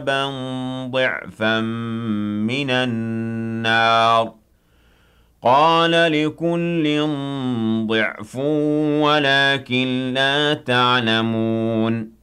ضعفا من النار قال لكل ضعف ولكن لا تعلمون